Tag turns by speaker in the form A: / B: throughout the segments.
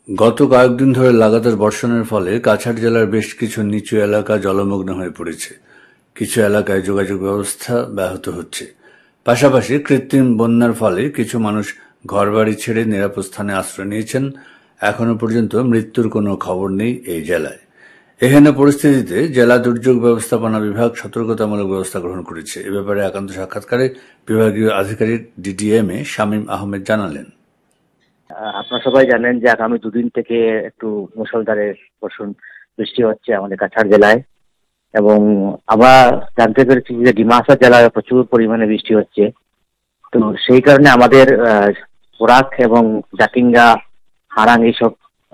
A: গত কয়েকদিন ধরে লাগাতার বর্ষণের ফলে কাছাড় জেলার বেশ কিছু নিচু এলাকা জলমগ্ন হয়ে পড়েছে। কিছু এলাকায় যোগাযোগ ব্যবস্থা ব্যাহত হচ্ছে। পাশাপাশি কৃত্রিম বন্যার ফলে কিছু মানুষ ঘরবাড়ি ছেড়ে নিরাপদ স্থানে আশ্রয় নিয়েছেন। এখনো পর্যন্ত মৃত্যুর কোনো খবর নেই এই জেলায়। এহেন পরিস্থিতিতে জেলা দুর্যোগ ব্যবস্থাপনা বিভাগ সতর্কতামূলক ব্যবস্থা গ্রহণ করেছে। এ ব্যাপারে একান্ত সাক্ষাৎকারে বিভাগীয় আধিকারিক ডিডিএমএ শামীম আহমেদ জানালেন,
B: আপনারা সবাই জানেন যে আগামী দুদিন থেকে একটু মুষলধারে বর্ষণ বৃষ্টি হচ্ছে আমাদের কাছাড় জেলায়, এবং আমরা জানতে পেরেছি যে ডিমাসা জেলায় প্রচুর পরিমাণে বৃষ্টি হচ্ছে। তো সেই কারণে আমাদের বরাক এবং জাকিঙ্গা, হারাং এইসব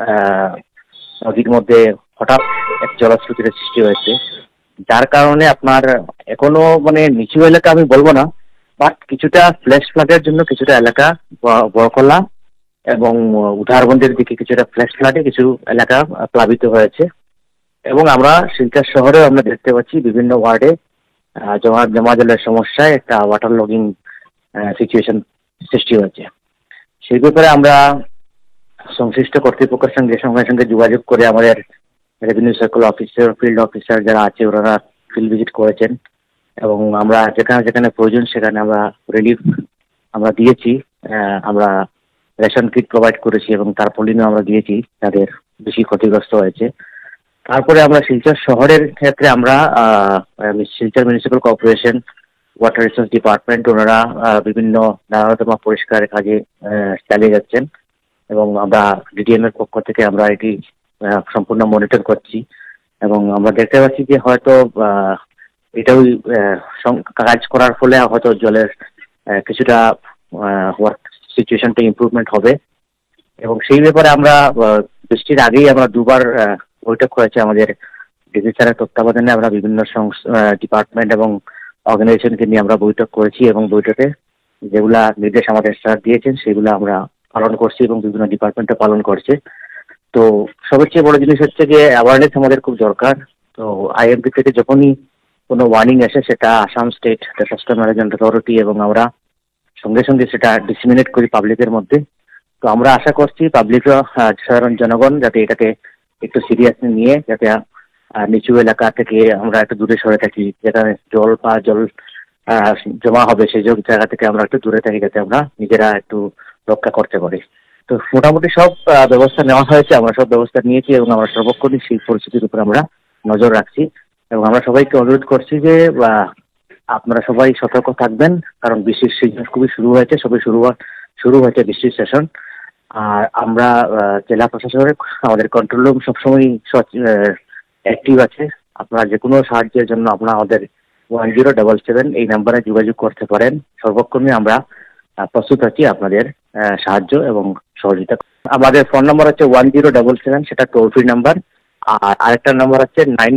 B: নদীর মধ্যে হঠাৎ এক জলস্রোতের সৃষ্টি হয়েছে, যার কারণে আপনার এখনো নিচু এলাকা আমি বলবো না, বাট কিছুটা ফ্ল্যাশ ফ্লাডের জন্য কিছুটা এলাকা বরকলা এবং উধারবন্দের দিকে কিছুটা ফ্ল্যাশ ফ্লাডে কিছু এলাকা প্লাবিত হয়েছে। এবং আমরা শিলচর শহরেও আমরা দেখতে পাচ্ছি বিভিন্ন ওয়ার্ডে জমা জলের সমস্যায় একটা ওয়াটার লগিং সিচুয়েশন সৃষ্টি হয়েছে। সেই ব্যাপারে আমরা সংশ্লিষ্ট কর্তৃপক্ষের সঙ্গে সঙ্গে যোগাযোগ করে আমাদের revenue circle officer, field officer যারা আছে ওনারা ফিল্ড ভিজিট করেছেন, এবং আমরা যেখানে যেখানে প্রয়োজন সেখানে আমরা রিলিফ আমরা দিয়েছি। আমরা রেশন কিট প্রোভাইড করেছি এবং তারপলিনও আমরা দিয়েছি যাদের বেশি ক্ষতিগ্রস্ত হয়েছে। তারপরে আমরা শিলচর শহরের ক্ষেত্রে আমরা Silchar municipal corporation, water resource department ওনারা বিভিন্ন নানারকম পরিষ্কারের কাজে চালিয়ে যাচ্ছেন, এবং আমরা ডিডিএম এর পক্ষ থেকে আমরা এটি সম্পূর্ণ মনিটর করছি। এবং আমরা দেখতে পাচ্ছি যে হয়তো এটাও কাজ করার ফলে হয়তো জলের কিছুটা সিচুয়েশনটা ইমপ্রুভমেন্ট হবে। এবং সেই ব্যাপারে আমরা বৃষ্টির আগেই আমরা দুবার বৈঠক হয়েছে আমাদের ডিসি স্যারের তত্ত্বাবধানে। আমরা বিভিন্ন ডিপার্টমেন্ট এবং অর্গানাইজেশনকে নিয়ে আমরা বৈঠক করেছি, এবং বৈঠকে যেগুলা নির্দেশ আমাদের স্যার দিয়েছেন সেগুলো আমরা পালন করছি এবং বিভিন্ন ডিপার্টমেন্টও পালন করছে। তো সবচেয়ে বড় জিনিস হচ্ছে যে অ্যাওয়ারনেস আমাদের খুব দরকার। তো আইএমপি থেকে যখনই কোনো ওয়ার্নিং আসে সেটা Assam state disaster management authority এবং আমরা সঙ্গে সঙ্গে সেটা ডিসিমিনেট করি পাবলিকের মধ্যে। তো আমরা আশা করছি পাবলিকরা, সাধারণ জনগণ যাতে এটাকে একটু সিরিয়াসলি নিয়ে যাতে নিচু এলাকা থেকে আমরা একটু দূরে সরে থাকি, যেখানে জল জমা হবে সেই জায়গা থেকে আমরা একটু দূরে থাকি, যাতে আমরা নিজেরা একটু রক্ষা করতে পারি। তো মোটামুটি সব ব্যবস্থা নেওয়া হয়েছে, আমরা সব ব্যবস্থা নিয়েছি এবং আমরা সর্বক্ষণই সেই পরিস্থিতির উপর আমরা নজর রাখছি। এবং আমরা সবাইকে অনুরোধ করছি যে আপনারা সবাই সতর্ক থাকবেন, কারণ বৃষ্টির সিজন খুবই শুরু হয়েছে বৃষ্টির সেশন। আর আমরা জেলা প্রশাসনের আমাদের কন্ট্রোল রুম সবসময় অ্যাক্টিভ আছে। আপনারা যে কোনো সাহায্যের জন্য আপনারা আমাদের 1077 এই নাম্বারে যোগাযোগ করতে পারেন। সর্বক্ষণই আমরা প্রস্তুত আছি আপনাদের সাহায্য এবং সহযোগিতা। আমাদের ফোন নাম্বার হচ্ছে 1077, সেটা টোল ফ্রি নাম্বার। আর আরেকটা নাম্বার হচ্ছে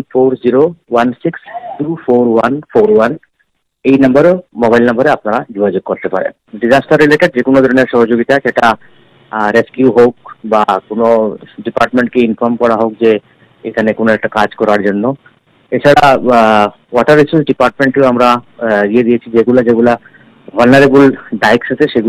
B: 9401624141। এই নাম্বারও মোবাইল নাম্বারে আপনারা যোগাযোগ করতে পারেন। ডিজাস্টার রিলেটেড যে কোনো ধরনের সহযোগিতা, সেটা রেস্কিউ হোক বা কোনো ডিপার্টমেন্টকে ইনফর্ম করা হোক যে এখানে কোনো একটা কাজ করার জন্য। এছাড়া ওয়াটার রিসোর্স ডিপার্টমেন্টেও আমরা দিয়েছি যেগুলা ভালনারেবল ডাইকস আছে সেগুলো